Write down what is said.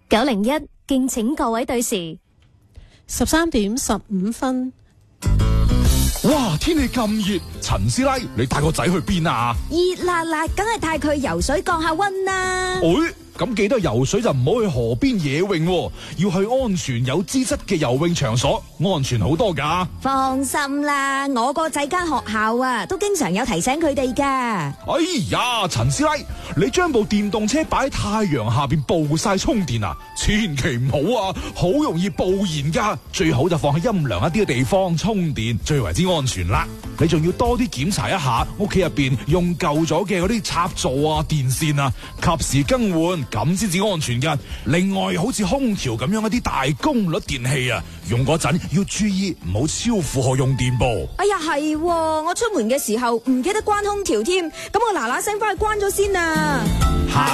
901，敬請各位對時。 13:15。 哇！天氣咁熱，陳師奶，你帶個仔去邊啊？ 熱辣辣，梗係帶佢游水降下溫啦。 咁記得游水就唔好去河邊野泳喎，要去安全有資質嘅游泳場所，安全好多㗎。 放心啦，我個仔間學校啊，都經常有提醒佢哋㗎。 哎呀，陳師奶，你將部電動車擺喺太陽下邊暴曬充電啊，千祈唔好啊，好容易暴燃㗎。最好就放喺陰涼一啲嘅地方充電，最為之安全啦。你仲要多啲檢查一下屋企入邊用舊咗嘅嗰啲插座啊、電線啊，及時更換，咁先至安全㗎。另外，好似空調咁樣一啲大功率電器啊，用嗰陣要注意唔好超負荷用電噃。 哎呀，係，我出門嘅時候唔記得關空調添，咁我嗱嗱聲翻去關咗先啊。